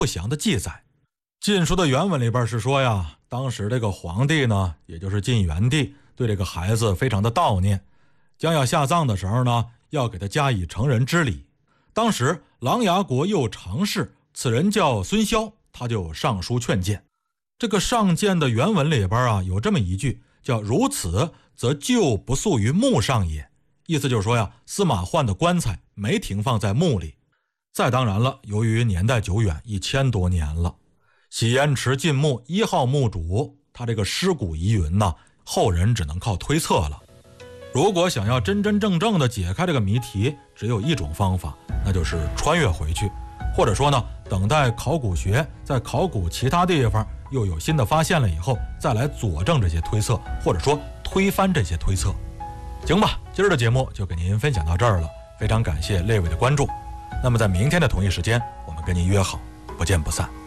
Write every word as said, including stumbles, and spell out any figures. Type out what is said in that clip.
不详的记载。晋书的原文里边是说呀，当时这个皇帝呢，也就是晋元帝，对这个孩子非常的悼念，将要下葬的时候呢，要给他加以成人之礼。当时琅琊国右常侍，此人叫孙骁，他就上书劝谏。这个上谏的原文里边啊，有这么一句叫如此则旧不宿于墓上也，意思就是说呀，司马涣的棺材没停放在墓里。再当然了，由于年代久远，一千多年了，喜延池晋墓一号墓主他这个尸骨疑云呢，后人只能靠推测了。如果想要真真正正的解开这个谜题，只有一种方法，那就是穿越回去，或者说呢，等待考古学在考古其他地方又有新的发现了以后，再来佐证这些推测，或者说推翻这些推测。行吧，今儿的节目就给您分享到这儿了，非常感谢列位的关注。那么在明天的同一时间，我们跟您约好，不见不散。